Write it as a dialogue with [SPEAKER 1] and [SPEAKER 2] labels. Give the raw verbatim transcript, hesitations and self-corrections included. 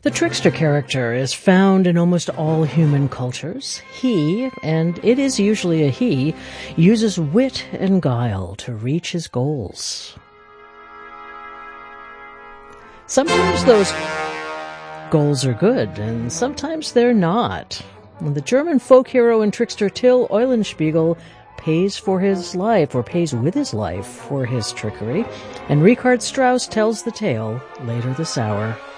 [SPEAKER 1] The trickster character is found in almost all human cultures. He, and it is usually a he, uses wit and guile to reach his goals. Sometimes those goals are good, and sometimes they're not. The German folk hero and trickster Till Eulenspiegel pays for his life, or pays with his life, for his trickery, and Richard Strauss tells the tale later this hour.